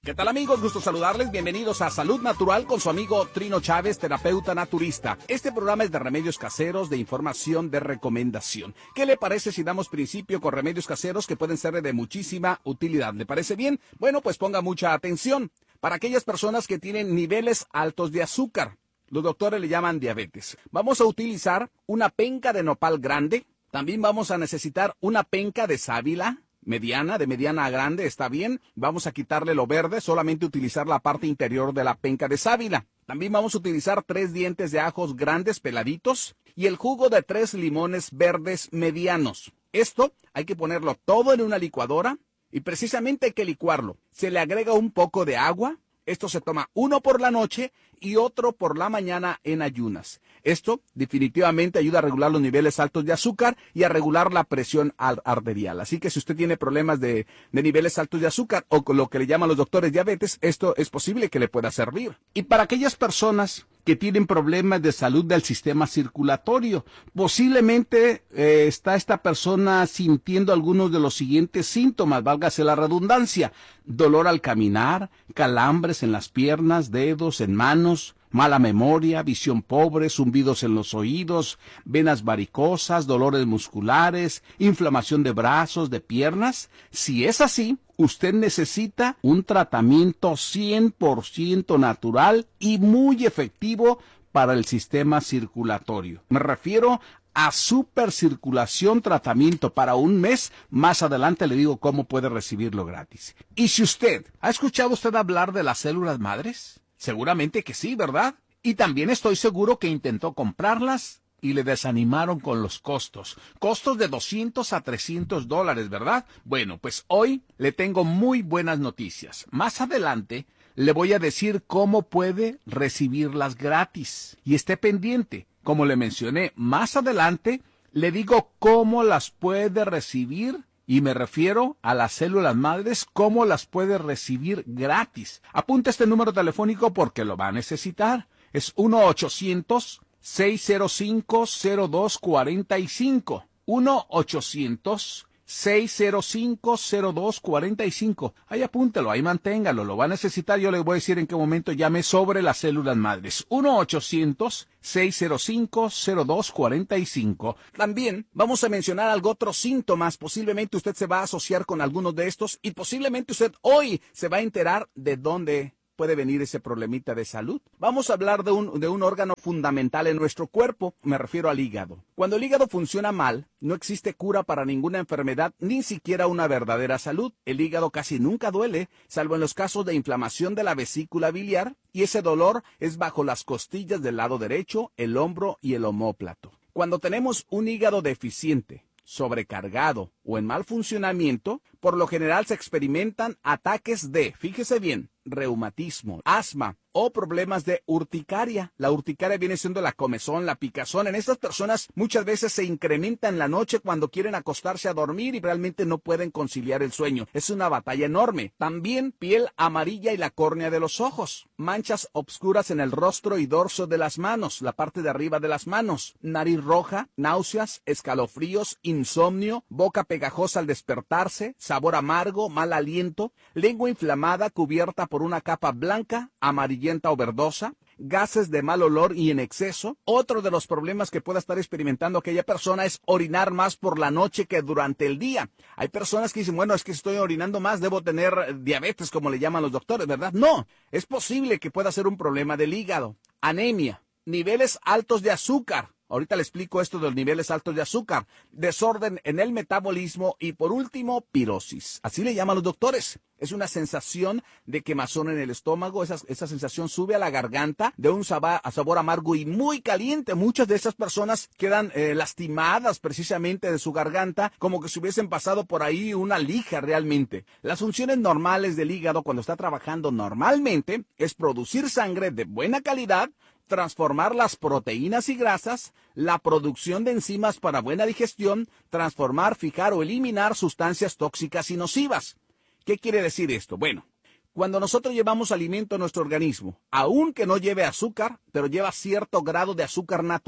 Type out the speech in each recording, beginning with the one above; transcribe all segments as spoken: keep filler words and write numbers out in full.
¿Qué tal, amigos? Gusto saludarles. Bienvenidos a Salud Natural con su amigo Trino Chávez, terapeuta naturista. Este programa es de remedios caseros, de información, de recomendación. ¿Qué le parece si damos principio con remedios caseros que pueden ser de muchísima utilidad? ¿Le parece bien? Bueno, pues ponga mucha atención. Para aquellas personas que tienen niveles altos de azúcar, los doctores le llaman diabetes. Vamos a utilizar una penca de nopal grande. También vamos a necesitar una penca de sábila mediana, de mediana a grande, está bien. Vamos a quitarle lo verde, solamente utilizar la parte interior de la penca de sábila. También vamos a utilizar tres dientes de ajos grandes peladitos y el jugo de tres limones verdes medianos. Esto hay que ponerlo todo en una licuadora y precisamente hay que licuarlo. Se le agrega un poco de agua. Esto se toma uno por la noche y otro por la mañana en ayunas. Esto definitivamente ayuda a regular los niveles altos de azúcar y a regular la presión arterial. Así que si usted tiene problemas de, de niveles altos de azúcar o con lo que le llaman los doctores diabetes, esto es posible que le pueda servir. Y para aquellas personas que tienen problemas de salud del sistema circulatorio, posiblemente eh, está esta persona sintiendo algunos de los siguientes síntomas, válgase la redundancia: dolor al caminar, calambres en las piernas, dedos, en manos, mala memoria, visión pobre, zumbidos en los oídos, venas varicosas, dolores musculares, inflamación de brazos, de piernas. Si es así, usted necesita un tratamiento cien por ciento natural y muy efectivo para el sistema circulatorio. Me refiero a supercirculación, tratamiento para un mes. Más adelante le digo cómo puede recibirlo gratis. Y si usted, ¿ha escuchado usted hablar de las células madres? Seguramente que sí, ¿verdad? Y también estoy seguro que intentó comprarlas y le desanimaron con los costos. Costos de doscientos a trescientos dólares, ¿verdad? Bueno, pues hoy le tengo muy buenas noticias. Más adelante le voy a decir cómo puede recibirlas gratis. Y esté pendiente. Como le mencioné, más adelante le digo cómo las puede recibir. Y me refiero a las células madres, cómo las puede recibir gratis. Apunta este número telefónico porque lo va a necesitar. Es uno ochocientos, seis cero cinco, cero dos cuatro cinco. uno ochocientos, seis cero cinco, cero dos cuatro cinco. Ahí apúntelo, ahí manténgalo, lo va a necesitar. Yo le voy a decir en qué momento llame sobre las células madres. uno ochocientos, seis cero cinco, cero dos cuatro cinco. También vamos a mencionar algo, otros síntomas. Posiblemente usted se va a asociar con algunos de estos y posiblemente usted hoy se va a enterar de dónde puede venir ese problemita de salud. Vamos a hablar de un, de un órgano fundamental en nuestro cuerpo, me refiero al hígado. Cuando el hígado funciona mal, no existe cura para ninguna enfermedad, ni siquiera una verdadera salud. El hígado casi nunca duele, salvo en los casos de inflamación de la vesícula biliar, y ese dolor es bajo las costillas del lado derecho, el hombro y el omóplato. Cuando tenemos un hígado deficiente, sobrecargado o en mal funcionamiento, por lo general se experimentan ataques de, fíjese bien, reumatismo, asma o problemas de urticaria. La urticaria viene siendo la comezón, la picazón. En estas personas muchas veces se incrementa en la noche cuando quieren acostarse a dormir y realmente no pueden conciliar el sueño. Es una batalla enorme. También piel amarilla y la córnea de los ojos. Manchas obscuras en el rostro y dorso de las manos, la parte de arriba de las manos. Nariz roja, náuseas, escalofríos, insomnio, boca pegajosa al despertarse, sabor amargo, mal aliento, lengua inflamada cubierta por una capa blanca, amarillenta o verdosa, gases de mal olor y en exceso. Otro de los problemas que pueda estar experimentando aquella persona es orinar más por la noche que durante el día. Hay personas que dicen, bueno, es que estoy orinando más, debo tener diabetes, como le llaman los doctores, ¿verdad? No, es posible que pueda ser un problema del hígado. Anemia, niveles altos de azúcar. Ahorita le explico esto de los niveles altos de azúcar, desorden en el metabolismo y por último, pirosis. Así le llaman los doctores. Es una sensación de quemazón en el estómago, esa, esa sensación sube a la garganta de un sabor, sabor amargo y muy caliente. Muchas de esas personas quedan eh, lastimadas precisamente de su garganta, como que se hubiesen pasado por ahí una lija realmente. Las funciones normales del hígado cuando está trabajando normalmente es producir sangre de buena calidad, transformar las proteínas y grasas, la producción de enzimas para buena digestión, transformar, fijar o eliminar sustancias tóxicas y nocivas. ¿Qué quiere decir esto? Bueno, cuando nosotros llevamos alimento a nuestro organismo, aunque no lleve azúcar, pero lleva cierto grado de azúcar natural,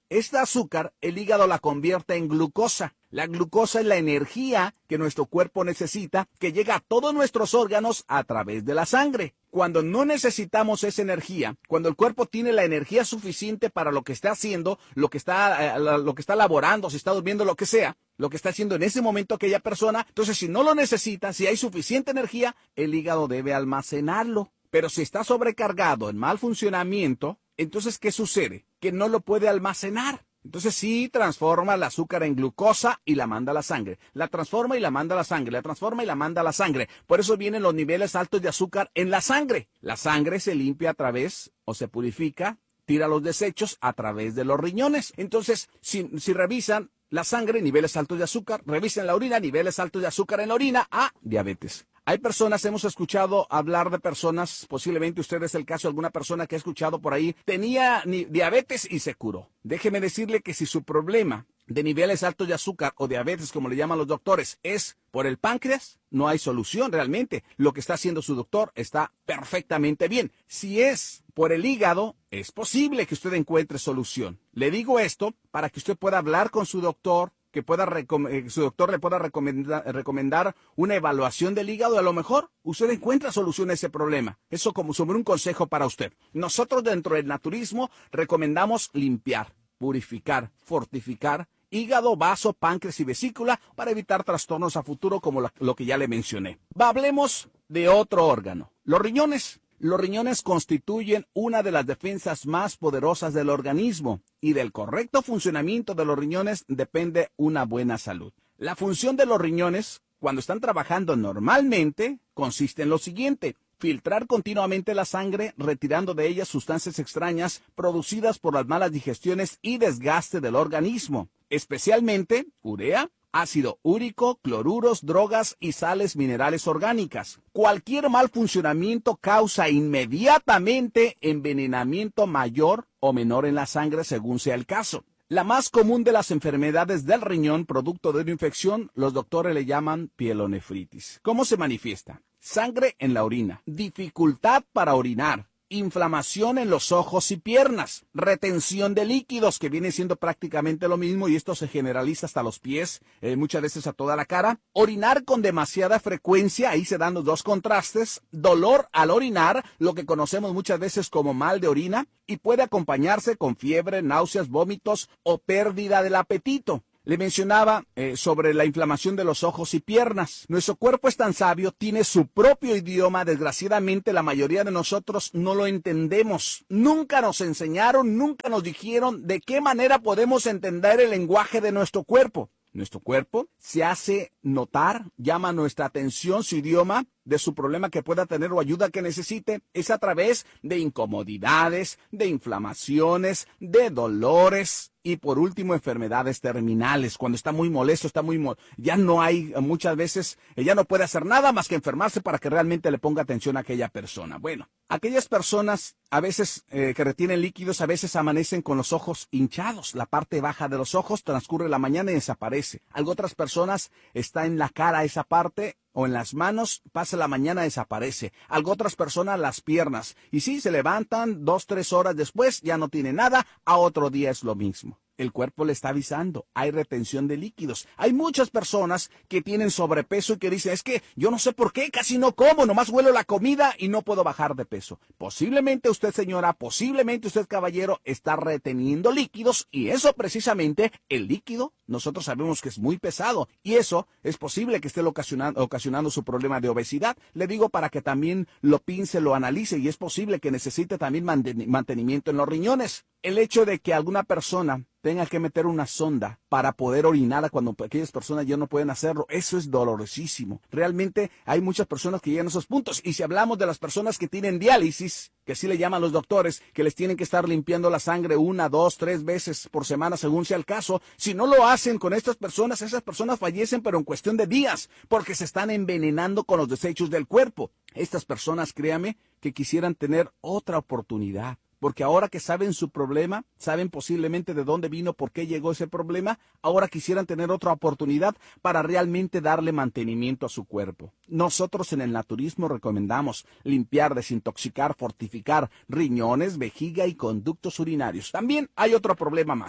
Esta azúcar, el hígado la convierte en glucosa. La glucosa es la energía que nuestro cuerpo necesita, que llega a todos nuestros órganos a través de la sangre. Cuando no necesitamos esa energía, cuando el cuerpo tiene la energía suficiente para lo que está haciendo, lo que está, eh, lo que está laborando, si está durmiendo, lo que sea, lo que está haciendo en ese momento aquella persona, entonces si no lo necesita, si hay suficiente energía, el hígado debe almacenarlo. Pero si está sobrecargado, en mal funcionamiento, entonces ¿qué sucede? Que no lo puede almacenar. Entonces sí transforma el azúcar en glucosa y la manda a la sangre. La transforma y la manda a la sangre. La transforma y la manda a la sangre. Por eso vienen los niveles altos de azúcar en la sangre. La sangre se limpia a través o se purifica, tira los desechos a través de los riñones. Entonces, si, si revisan la sangre, niveles altos de azúcar, revisen la orina, niveles altos de azúcar en la orina, a diabetes. Hay personas, hemos escuchado hablar de personas, posiblemente usted es el caso de alguna persona que ha escuchado por ahí, tenía diabetes y se curó. Déjeme decirle que si su problema de niveles altos de azúcar o diabetes, como le llaman los doctores, es por el páncreas, no hay solución realmente. Lo que está haciendo su doctor está perfectamente bien. Si es por el hígado, es posible que usted encuentre solución. Le digo esto para que usted pueda hablar con su doctor, que pueda recom- su doctor le pueda recomendar, recomendar una evaluación del hígado. A lo mejor usted encuentra solución a ese problema. Eso como sobre un consejo para usted. Nosotros dentro del naturismo recomendamos limpiar, purificar, fortificar hígado, vaso, páncreas y vesícula para evitar trastornos a futuro como lo, lo que ya le mencioné. Hablemos de otro órgano, los riñones. Los riñones constituyen una de las defensas más poderosas del organismo y del correcto funcionamiento de los riñones depende una buena salud. La función de los riñones, cuando están trabajando normalmente, consiste en lo siguiente: filtrar continuamente la sangre, retirando de ella sustancias extrañas producidas por las malas digestiones y desgaste del organismo, especialmente urea, ácido úrico, cloruros, drogas y sales minerales orgánicas. Cualquier mal funcionamiento causa inmediatamente envenenamiento mayor o menor en la sangre según sea el caso. La más común de las enfermedades del riñón, producto de una infección, los doctores le llaman pielonefritis. ¿Cómo se manifiesta? Sangre en la orina, dificultad para orinar, inflamación en los ojos y piernas, retención de líquidos, que viene siendo prácticamente lo mismo y esto se generaliza hasta los pies, eh, muchas veces a toda la cara, orinar con demasiada frecuencia, ahí se dan los dos contrastes, dolor al orinar, lo que conocemos muchas veces como mal de orina, y puede acompañarse con fiebre, náuseas, vómitos o pérdida del apetito. Le mencionaba eh, sobre la inflamación de los ojos y piernas. Nuestro cuerpo es tan sabio, tiene su propio idioma. Desgraciadamente, la mayoría de nosotros no lo entendemos. Nunca nos enseñaron, nunca nos dijeron de qué manera podemos entender el lenguaje de nuestro cuerpo. Nuestro cuerpo se hace notar, llama nuestra atención su idioma de su problema que pueda tener o ayuda que necesite. Es a través de incomodidades, de inflamaciones, de dolores y por último enfermedades terminales. Cuando está muy molesto, está muy mo ya no hay muchas veces, ya no puede hacer nada más que enfermarse para que realmente le ponga atención a aquella persona. Bueno, aquellas personas a veces eh, que retienen líquidos, a veces amanecen con los ojos hinchados. La parte baja de los ojos transcurre la mañana y desaparece. Algo otras personas está en la cara esa parte o en las manos, pasa la mañana, desaparece. Algo otras personas las piernas. Y sí, se levantan dos, tres horas después, ya no tiene nada, a otro día es lo mismo. El cuerpo le está avisando, hay retención de líquidos. Hay muchas personas que tienen sobrepeso y que dicen, es que yo no sé por qué, casi no como, nomás huelo la comida y no puedo bajar de peso. Posiblemente usted, señora, posiblemente usted, caballero, está reteniendo líquidos y eso precisamente, el líquido, nosotros sabemos que es muy pesado y eso es posible que esté ocasionando, ocasionando su problema de obesidad. Le digo para que también lo piense, lo analice y es posible que necesite también mantenimiento en los riñones. El hecho de que alguna persona tenga que meter una sonda para poder orinar cuando aquellas personas ya no pueden hacerlo, eso es dolorosísimo. Realmente hay muchas personas que llegan a esos puntos. Y si hablamos de las personas que tienen diálisis, que así le llaman los doctores, que les tienen que estar limpiando la sangre una, dos, tres veces por semana según sea el caso, si no lo hacen con estas personas, esas personas fallecen pero en cuestión de días, porque se están envenenando con los desechos del cuerpo. Estas personas, créame, que quisieran tener otra oportunidad. Porque ahora que saben su problema, saben posiblemente de dónde vino, por qué llegó ese problema, ahora quisieran tener otra oportunidad para realmente darle mantenimiento a su cuerpo. Nosotros en el naturismo recomendamos limpiar, desintoxicar, fortificar riñones, vejiga y conductos urinarios. También hay otro problema más.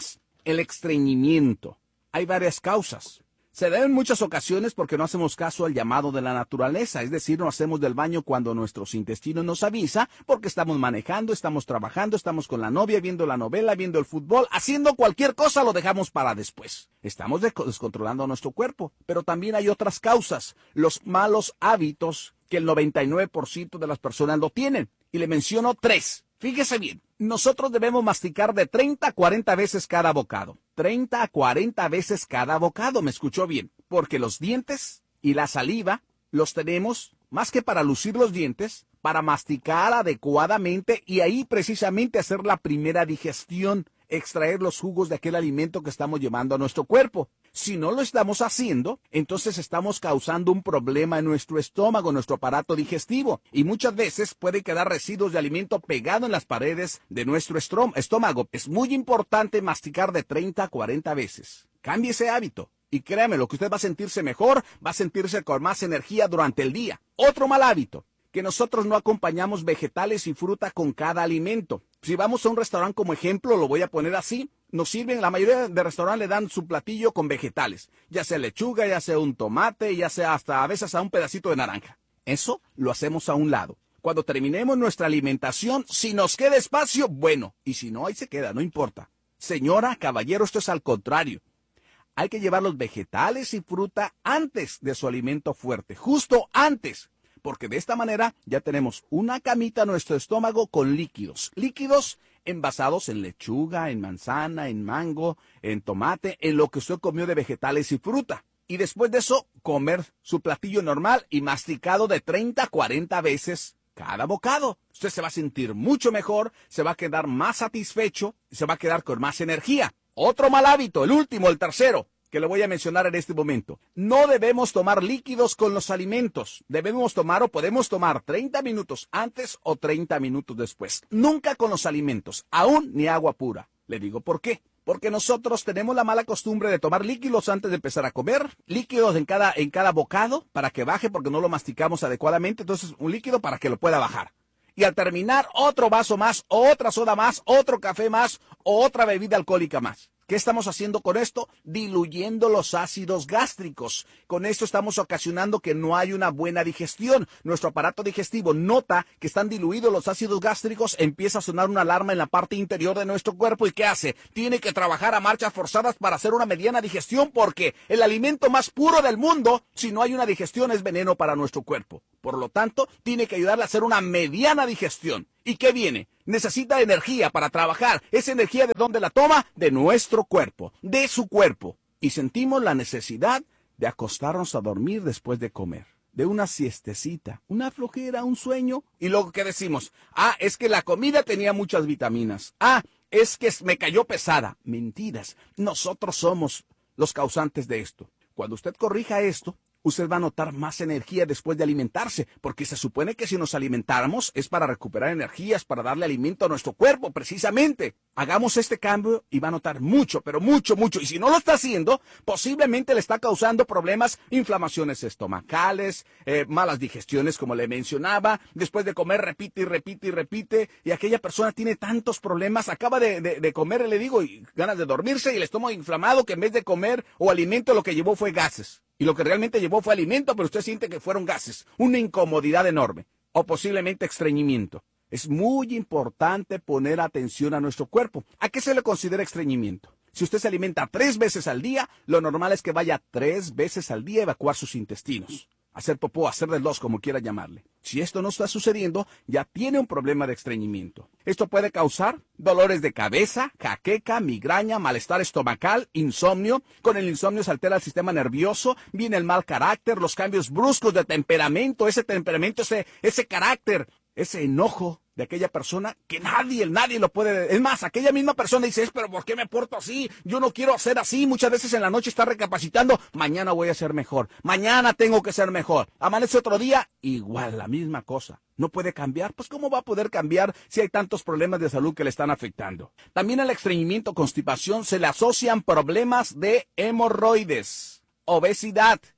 El estreñimiento. Hay varias causas. Se da en muchas ocasiones porque no hacemos caso al llamado de la naturaleza, es decir, no hacemos del baño cuando nuestros intestinos nos avisa, porque estamos manejando, estamos trabajando, estamos con la novia, viendo la novela, viendo el fútbol, haciendo cualquier cosa, lo dejamos para después. Estamos descontrolando nuestro cuerpo, pero también hay otras causas, los malos hábitos que el noventa y nueve por ciento de las personas lo tienen, y le menciono tres. Fíjese bien, nosotros debemos masticar de treinta a cuarenta veces cada bocado. treinta a cuarenta veces cada bocado, ¿me escuchó bien? Porque los dientes y la saliva los tenemos, más que para lucir los dientes, para masticar adecuadamente y ahí precisamente hacer la primera digestión, extraer los jugos de aquel alimento que estamos llevando a nuestro cuerpo. Si no lo estamos haciendo, entonces estamos causando un problema en nuestro estómago, en nuestro aparato digestivo. Y muchas veces pueden quedar residuos de alimento pegados en las paredes de nuestro estómago. Es muy importante masticar de treinta a cuarenta veces. Cambie ese hábito. Y créame, lo que usted va a sentirse mejor, va a sentirse con más energía durante el día. Otro mal hábito, que nosotros no acompañamos vegetales y fruta con cada alimento. Si vamos a un restaurante como ejemplo, lo voy a poner así, nos sirven, la mayoría de restaurantes le dan su platillo con vegetales, ya sea lechuga, ya sea un tomate, ya sea hasta a veces a un pedacito de naranja. Eso lo hacemos a un lado. Cuando terminemos nuestra alimentación, si nos queda espacio, bueno, y si no, ahí se queda, no importa. Señora, caballero, esto es al contrario. Hay que llevar los vegetales y fruta antes de su alimento fuerte, justo antes. Porque de esta manera ya tenemos una camita en nuestro estómago con líquidos. Líquidos envasados en lechuga, en manzana, en mango, en tomate, en lo que usted comió de vegetales y fruta. Y después de eso, comer su platillo normal y masticado de treinta a cuarenta veces cada bocado. Usted se va a sentir mucho mejor, se va a quedar más satisfecho y se va a quedar con más energía. Otro mal hábito, el último, el tercero, que le voy a mencionar en este momento. No debemos tomar líquidos con los alimentos. Debemos tomar o podemos tomar treinta minutos antes o treinta minutos después. Nunca con los alimentos, aún ni agua pura. Le digo por qué. Porque nosotros tenemos la mala costumbre de tomar líquidos antes de empezar a comer, líquidos en cada, en cada bocado para que baje porque no lo masticamos adecuadamente, entonces un líquido para que lo pueda bajar. Y al terminar, otro vaso más, otra soda más, otro café más, o otra bebida alcohólica más. ¿Qué estamos haciendo con esto? Diluyendo los ácidos gástricos. Con esto estamos ocasionando que no hay una buena digestión. Nuestro aparato digestivo nota que están diluidos los ácidos gástricos, empieza a sonar una alarma en la parte interior de nuestro cuerpo. ¿Y qué hace? Tiene que trabajar a marchas forzadas para hacer una mediana digestión porque el alimento más puro del mundo, si no hay una digestión, es veneno para nuestro cuerpo. Por lo tanto, tiene que ayudarle a hacer una mediana digestión. ¿Y qué viene? Necesita energía para trabajar. ¿Esa energía de dónde la toma? De nuestro cuerpo, de su cuerpo. Y sentimos la necesidad de acostarnos a dormir después de comer. De una siestecita, una flojera, un sueño. Y luego, ¿qué decimos? Ah, es que la comida tenía muchas vitaminas. Ah, es que me cayó pesada. Mentiras. Nosotros somos los causantes de esto. Cuando usted corrija esto, usted va a notar más energía después de alimentarse, porque se supone que si nos alimentáramos es para recuperar energías, para darle alimento a nuestro cuerpo, precisamente. Hagamos este cambio y va a notar mucho, pero mucho, mucho. Y si no lo está haciendo, posiblemente le está causando problemas, inflamaciones estomacales, eh, malas digestiones, como le mencionaba. Después de comer, repite y repite y repite. Y aquella persona tiene tantos problemas, acaba de, de, de comer, le digo, y ganas de dormirse y el estómago inflamado, que en vez de comer o alimento lo que llevó fue gases. Y lo que realmente llevó fue alimento, pero usted siente que fueron gases. Una incomodidad enorme. O posiblemente estreñimiento. Es muy importante poner atención a nuestro cuerpo. ¿A qué se le considera estreñimiento? Si usted se alimenta tres veces al día, lo normal es que vaya tres veces al día a evacuar sus intestinos. Hacer popó, hacer del dos, como quiera llamarle. Si esto no está sucediendo, ya tiene un problema de estreñimiento. Esto puede causar dolores de cabeza, jaqueca, migraña, malestar estomacal, insomnio. Con el insomnio se altera el sistema nervioso, viene el mal carácter, los cambios bruscos de temperamento, ese temperamento, ese, ese carácter, ese enojo de aquella persona que nadie, nadie lo puede... Es más, aquella misma persona dice, pero ¿por qué me porto así? Yo no quiero ser así. Muchas veces en la noche está recapacitando, mañana voy a ser mejor, mañana tengo que ser mejor. Amanece otro día, igual, la misma cosa. ¿No puede cambiar? Pues ¿cómo va a poder cambiar si hay tantos problemas de salud que le están afectando? También al estreñimiento, constipación, se le asocian problemas de hemorroides, obesidad,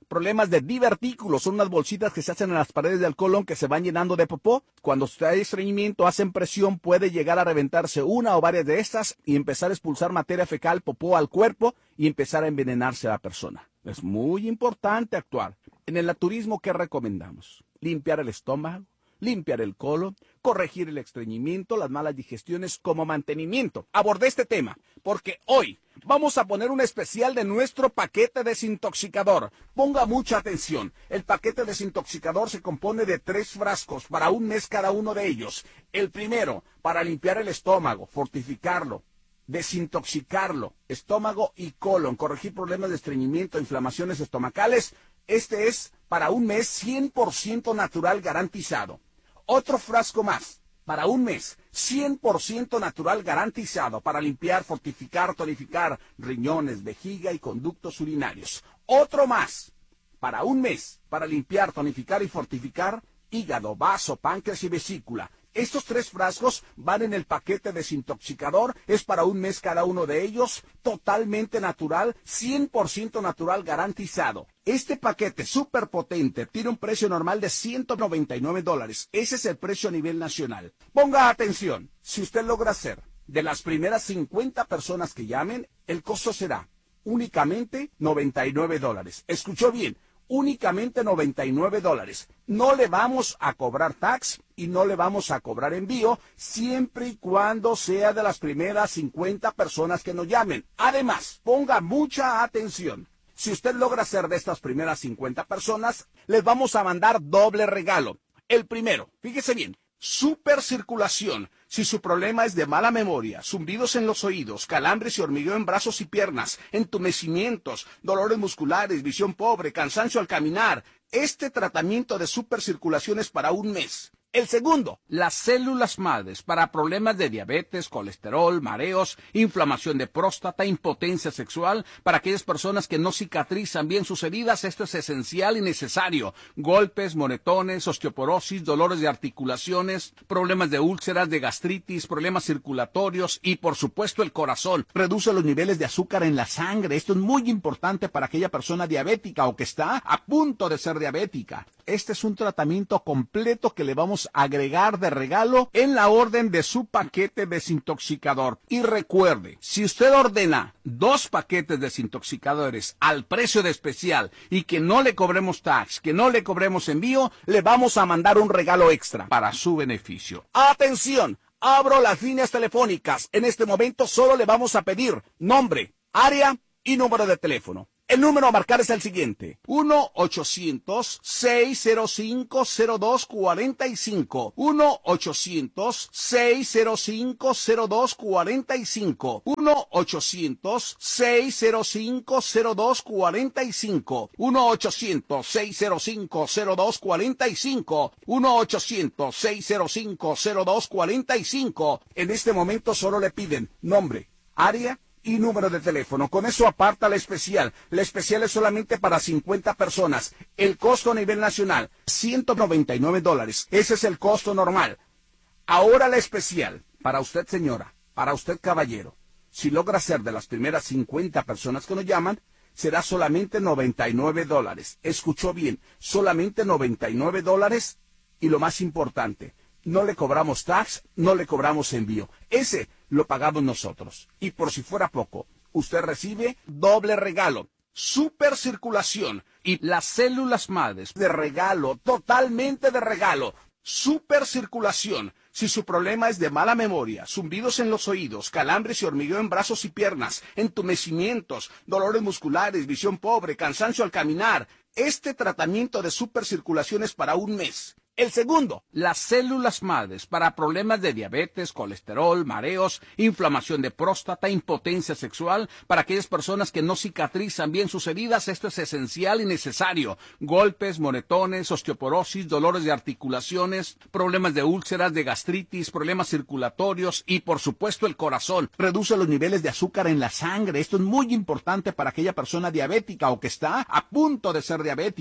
Problemas de divertículos, son unas bolsitas que se hacen en las paredes del colon que se van llenando de popó. Cuando hay estreñimiento, hacen presión, puede llegar a reventarse una o varias de estas y empezar a expulsar materia fecal, popó al cuerpo y empezar a envenenarse a la persona. Es muy importante actuar. En el naturismo, ¿qué recomendamos? Limpiar el estómago, limpiar el colon, corregir el estreñimiento, las malas digestiones como mantenimiento. Abordé este tema porque hoy vamos a poner un especial de nuestro paquete desintoxicador. Ponga mucha atención. El paquete desintoxicador se compone de tres frascos para un mes cada uno de ellos. El primero, para limpiar el estómago, fortificarlo, desintoxicarlo, estómago y colon, corregir problemas de estreñimiento, inflamaciones estomacales. Este es para un mes cien por ciento natural garantizado. Otro frasco más, para un mes, cien por ciento natural garantizado para limpiar, fortificar, tonificar riñones, vejiga y conductos urinarios. Otro más, para un mes, para limpiar, tonificar y fortificar hígado, vaso, páncreas y vesícula. Estos tres frascos van en el paquete desintoxicador, es para un mes cada uno de ellos, totalmente natural, cien por ciento natural garantizado. Este paquete súper potente tiene un precio normal de ciento noventa y nueve dólares. Ese es el precio a nivel nacional. Ponga atención, si usted logra ser de las primeras cincuenta personas que llamen, el costo será únicamente noventa y nueve dólares. ¿Escuchó bien? Únicamente noventa y nueve dólares. No le vamos a cobrar tax y no le vamos a cobrar envío siempre y cuando sea de las primeras cincuenta personas que nos llamen. Además, ponga mucha atención. Si usted logra ser de estas primeras cincuenta personas, les vamos a mandar doble regalo. El primero, fíjese bien, supercirculación. Si su problema es de mala memoria, zumbidos en los oídos, calambres y hormigueo en brazos y piernas, entumecimientos, dolores musculares, visión pobre, cansancio al caminar, este tratamiento de supercirculación es para un mes. El segundo, las células madres para problemas de diabetes, colesterol, mareos, inflamación de próstata, impotencia sexual, para aquellas personas que no cicatrizan bien sus heridas, esto es esencial y necesario. Golpes, moretones, osteoporosis, dolores de articulaciones, problemas de úlceras, de gastritis, problemas circulatorios y por supuesto el corazón. Reduce los niveles de azúcar en la sangre, esto es muy importante para aquella persona diabética o que está a punto de ser diabética. Este es un tratamiento completo que le vamos a agregar de regalo en la orden de su paquete desintoxicador. Y recuerde, si usted ordena dos paquetes desintoxicadores al precio de especial y que no le cobremos tax, que no le cobremos envío, le vamos a mandar un regalo extra para su beneficio. ¡Atención! Abro las líneas telefónicas. En este momento solo le vamos a pedir nombre, área y número de teléfono. El número a marcar es el siguiente, uno ochocientos, seis cero cinco, cero dos cuatro cinco, uno ochocientos, seis cero cinco, cero dos cuatro cinco, uno ochocientos, seis cero cinco, cero dos cuatro cinco, uno ochocientos, seis cero cinco, cero dos cuatro cinco, uno ochocientos, seis cero cinco, cero dos cuatro cinco. En este momento solo le piden nombre, área y número de teléfono. Con eso aparta la especial. La especial es solamente para cincuenta personas. El costo a nivel nacional, ciento noventa y nueve dólares. Ese es el costo normal. Ahora la especial, para usted señora, para usted caballero, si logra ser de las primeras cincuenta personas que nos llaman, será solamente noventa y nueve dólares. Escuchó bien, solamente noventa y nueve dólares y lo más importante, no le cobramos tax, no le cobramos envío. Ese lo pagamos nosotros. Y por si fuera poco, usted recibe doble regalo, supercirculación y las células madres de regalo, totalmente de regalo. Supercirculación. Si su problema es de mala memoria, zumbidos en los oídos, calambres y hormigueo en brazos y piernas, entumecimientos, dolores musculares, visión pobre, cansancio al caminar, este tratamiento de supercirculación es para un mes. El segundo, las células madres para problemas de diabetes, colesterol, mareos, inflamación de próstata, impotencia sexual, para aquellas personas que no cicatrizan bien sus heridas, esto es esencial y necesario. Golpes, moretones, osteoporosis, dolores de articulaciones, problemas de úlceras, de gastritis, problemas circulatorios y por supuesto el corazón. Reduce los niveles de azúcar en la sangre, esto es muy importante para aquella persona diabética o que está a punto de ser diabética.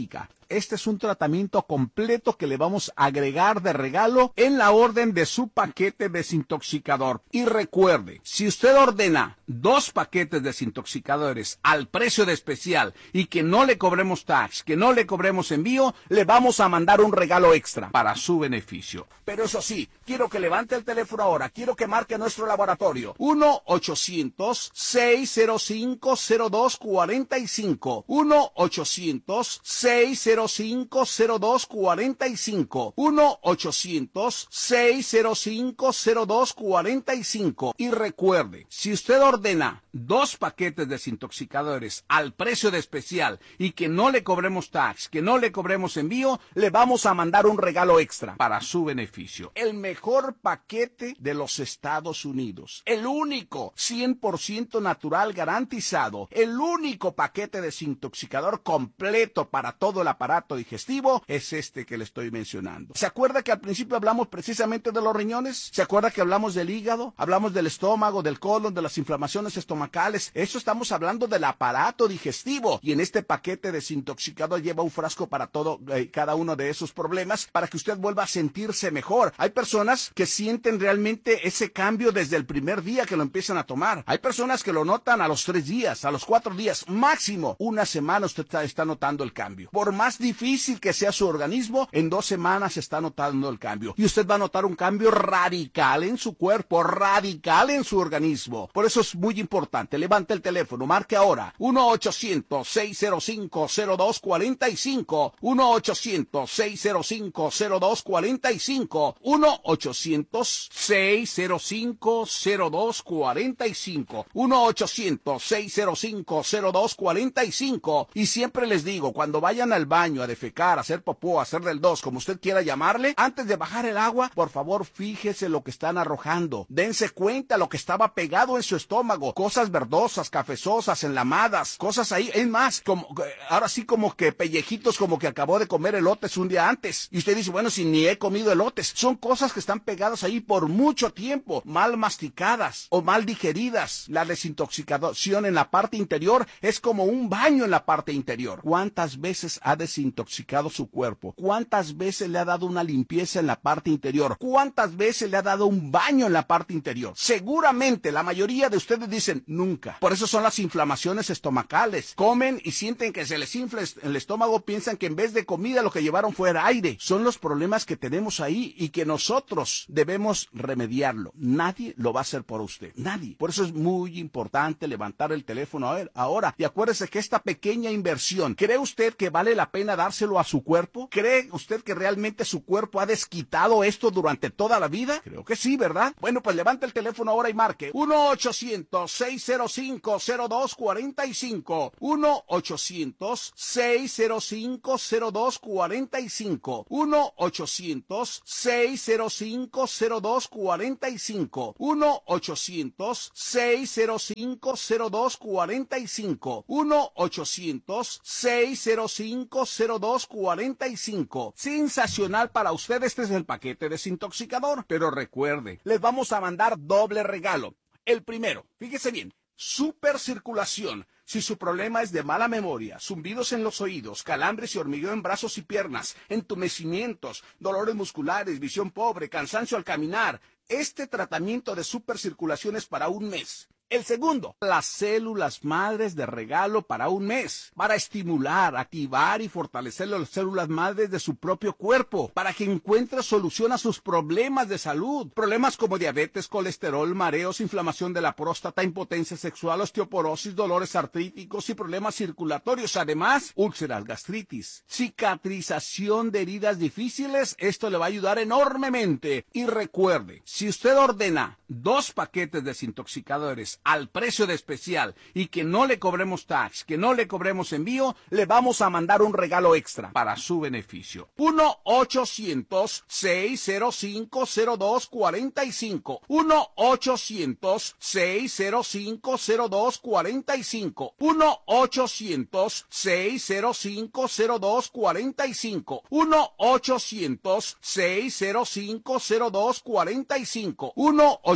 Este es un tratamiento completo que le vamos a agregar de regalo en la orden de su paquete desintoxicador. Y recuerde, si usted ordena dos paquetes desintoxicadores al precio de especial y que no le cobremos tax, que no le cobremos envío, le vamos a mandar un regalo extra para su beneficio. Pero eso sí, quiero que levante el teléfono ahora, quiero que marque nuestro laboratorio. uno ochocientos, seis cero cinco, cero dos cuatro cinco. uno ochocientos, seis cero cinco, cero dos cuatro cinco. uno ochocientos, seis cero cinco, cero dos cuatro cinco. Y recuerde, si usted ordena dos paquetes desintoxicadores al precio de especial y que no le cobremos tax, que no le cobremos envío, le vamos a mandar un regalo extra para su beneficio. El mejor paquete de los Estados Unidos. El único cien por ciento natural garantizado. El único paquete desintoxicador completo para todo el aparato digestivo es este que le estoy mencionando. ¿Se acuerda que al principio hablamos precisamente de los riñones? ¿Se acuerda que hablamos del hígado? Hablamos del estómago, del colon, de las inflamaciones estomacales. Eso estamos hablando del aparato digestivo. Y en este paquete desintoxicador lleva un frasco para todo, eh, cada uno de esos problemas para que usted vuelva a sentirse mejor. Hay personas que sienten realmente ese cambio desde el primer día que lo empiezan a tomar. Hay personas que lo notan a los tres días, a los cuatro días, máximo una semana usted está, está notando el cambio. Por más difícil que sea su organismo, en dos semanas está notando el cambio. Y usted va a notar un cambio radical en su cuerpo, radical en su organismo. Por eso es muy importante. Levante el teléfono, marque ahora uno ochocientos, seis cero cinco, cero dos cuatro cinco. uno ochocientos, seis cero cinco, cero dos cuatro cinco. uno ochocientos, seis cero cinco, cero dos cuatro cinco. uno ochocientos, seis cero cinco, cero dos cuatro cinco. Y siempre les digo, cuando vayan al baño a defecar, a hacer popó, a hacer del dos, como usted quiera llamarle, antes de bajar el agua, por favor, fíjese lo que están arrojando. Dense cuenta lo que estaba pegado en su estómago. Cosas verdosas, cafezosas, enlamadas, cosas ahí. Es más, como, ahora sí como que pellejitos como que acabó de comer elotes un día antes. Y usted dice, bueno, si ni he comido elotes. Son cosas que están pegadas ahí por mucho tiempo, mal masticadas o mal digeridas. La desintoxicación en la parte interior es como un baño en la parte interior. ¿Cuántas veces ha desintoxicado su cuerpo? ¿Cuántas veces le ha dado una limpieza en la parte interior? ¿Cuántas veces le ha dado un baño en la parte interior? Seguramente la mayoría de ustedes dicen nunca. Por eso son las inflamaciones estomacales. Comen y sienten que se les infla el estómago, piensan que en vez de comida lo que llevaron fue aire. Son los problemas que tenemos ahí y que nosotros debemos remediarlo. Nadie lo va a hacer por usted. Nadie. Por eso es muy importante levantar el teléfono ahora. Y acuérdese que esta pequeña inversión, ¿cree usted que vale la pena dárselo a su cuerpo? ¿Cree usted que realmente su cuerpo ha desquitado esto durante toda la vida? Creo que sí, ¿verdad? Bueno, pues levante el teléfono ahora y marque uno ochocientos, seis cero cinco, cero dos cuatro cinco. uno ochocientos, seis cero cinco, cero dos cuatro cinco. uno ochocientos, seis cero cinco, cero dos cuatro cinco. uno ochocientos, seis cero cinco, cero dos cuatro cinco. uno ochocientos, seis cero cinco, cero dos cuatro cinco. Sensacional para usted, este es el paquete desintoxicador. Pero recuerde, les vamos a mandar doble regalo. El primero, fíjese bien, super circulación. Si su problema es de mala memoria, zumbidos en los oídos, calambres y hormigueo en brazos y piernas, entumecimientos, dolores musculares, visión pobre, cansancio al caminar, este tratamiento de supercirculación es para un mes. El segundo, las células madres de regalo para un mes, para estimular, activar y fortalecer las células madres de su propio cuerpo, para que encuentre solución a sus problemas de salud, problemas como diabetes, colesterol, mareos, inflamación de la próstata, impotencia sexual, osteoporosis, dolores artríticos y problemas circulatorios, además, úlceras, gastritis, cicatrización de heridas difíciles. Esto le va a ayudar enormemente. Y recuerde, si usted ordena dos paquetes desintoxicadores al precio de especial y que no le cobremos tax, que no le cobremos envío, le vamos a mandar un regalo extra para su beneficio. uno ochocientos, seis cero cinco, cero dos cuatro cinco. uno ochocientos, seis cero cinco, cero dos cuatro cinco. uno ochocientos, seis cero cinco, cero dos cuatro cinco. uno ochocientos, seis cero cinco, cero dos cuatro cinco. uno ochocientos,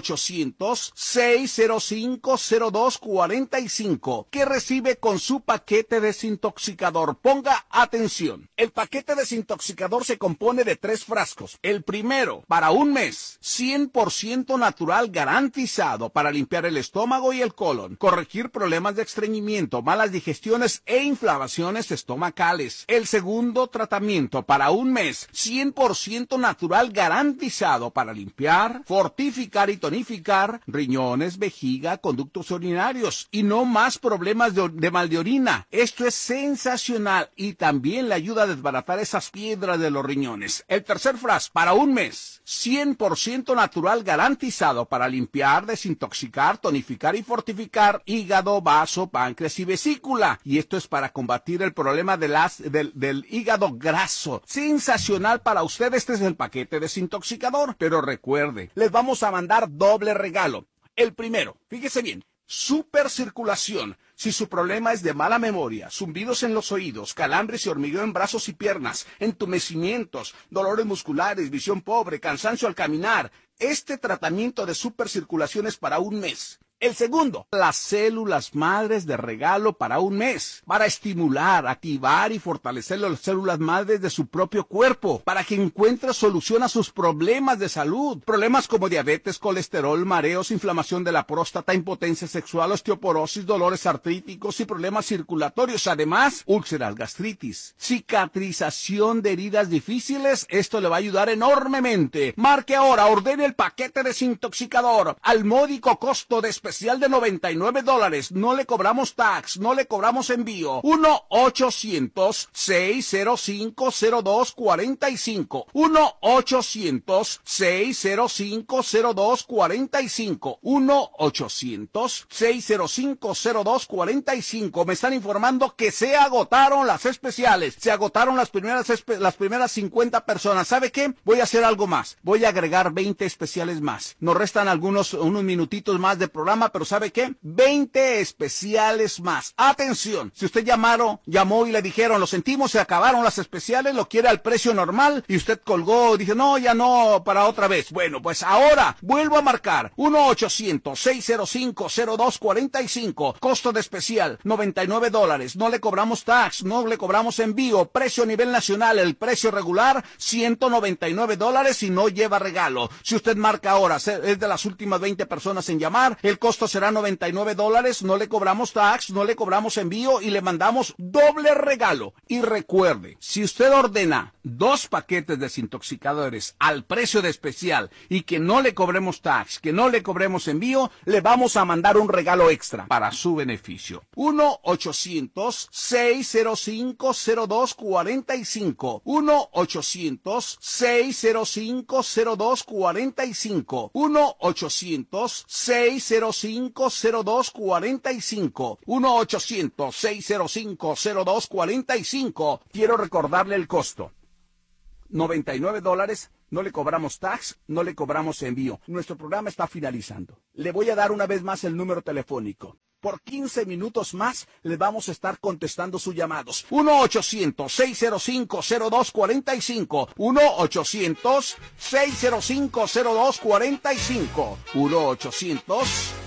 ochocientos, seiscientos cinco, cero dos cuarenta y cinco, que recibe con su paquete desintoxicador. Ponga atención. El paquete desintoxicador se compone de tres frascos. El primero, para un mes, cien por ciento natural garantizado para limpiar el estómago y el colon, corregir problemas de estreñimiento, malas digestiones e inflamaciones estomacales. El segundo tratamiento, para un mes, cien por ciento natural garantizado para limpiar, fortificar y tonificar riñones, vejiga, conductos urinarios y no más problemas de, de mal de orina. Esto es sensacional y también le ayuda a desbaratar esas piedras de los riñones. El tercer frasco, para un mes, cien por ciento natural garantizado para limpiar, desintoxicar, tonificar y fortificar hígado, vaso, páncreas y vesícula. Y esto es para combatir el problema de las, del, del hígado graso. Sensacional para usted. Este es el paquete desintoxicador. Pero recuerde, les vamos a mandar doble regalo. El primero, fíjese bien, super circulación. Si su problema es de mala memoria, zumbidos en los oídos, calambres y hormigueo en brazos y piernas, entumecimientos, dolores musculares, visión pobre, cansancio al caminar, este tratamiento de supercirculación es para un mes. El segundo, las células madres de regalo para un mes, para estimular, activar y fortalecer las células madres de su propio cuerpo, para que encuentre solución a sus problemas de salud, problemas como diabetes, colesterol, mareos, inflamación de la próstata, impotencia sexual, osteoporosis, dolores artríticos y problemas circulatorios, además, úlceras, gastritis, cicatrización de heridas difíciles. Esto le va a ayudar enormemente. Marque ahora, ordene el paquete desintoxicador al módico costo de especial de noventa y nueve dólares. No le cobramos tax, no le cobramos envío. uno ochocientos, seiscientos cinco, cero dos cuarenta y cinco. uno ochocientos, seiscientos cinco, cero dos cuarenta y cinco. uno ochocientos, seiscientos cinco, cero dos cuarenta y cinco. Me están informando que se agotaron las especiales. Se agotaron las primeras, las primeras cincuenta personas. ¿Sabe qué? Voy a hacer algo más. Voy a agregar veinte especiales más. Nos restan algunos, unos minutitos más de programa, pero ¿sabe qué? veinte especiales más. Atención, si usted llamaron, llamó y le dijeron, lo sentimos, se acabaron las especiales, lo quiere al precio normal, y usted colgó y dice, no, ya no, para otra vez. Bueno, pues ahora vuelvo a marcar uno ochocientos, seiscientos cinco, cero dos cuarenta y cinco, costo de especial noventa y nueve dólares, no le cobramos tax, no le cobramos envío, precio a nivel nacional, el precio regular ciento noventa y nueve dólares y no lleva regalo. Si usted marca ahora, es de las últimas veinte personas en llamar, el costo será noventa y nueve dólares, no le cobramos tax, no le cobramos envío y le mandamos doble regalo. Y recuerde, si usted ordena dos paquetes desintoxicadores al precio de especial y que no le cobremos tax, que no le cobremos envío, le vamos a mandar un regalo extra para su beneficio. uno ochocientos, seiscientos cinco, cero dos cuarenta y cinco. uno ochocientos, seiscientos cinco, cero dos cuarenta y cinco. uno ochocientos, seiscientos cinco, cero dos cuarenta y cinco. uno ochocientos, seiscientos cinco, cero dos cuarenta y cinco. Quiero recordarle el costo. noventa y nueve dólares, no le cobramos tax, no le cobramos envío. Nuestro programa está finalizando. Le voy a dar una vez más el número telefónico. Por quince minutos más le vamos a estar contestando sus llamados. uno ochocientos, seiscientos cinco, cero dos cuarenta y cinco. uno ochocientos, seiscientos cinco, cero dos cuarenta y cinco. uno ochocientos,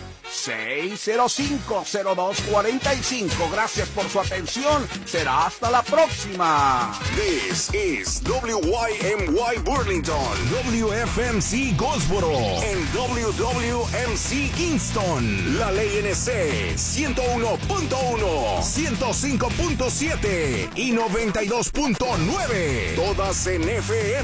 seiscientos cinco, cero dos cuarenta y cinco. Gracias por su atención. Será hasta la próxima. This is W Y M Y Burlington, W F M C Goldsboro, and W W M C Kingston. La Ley N C ciento uno punto uno, ciento cinco punto siete y noventa y dos punto nueve. Todas en F M.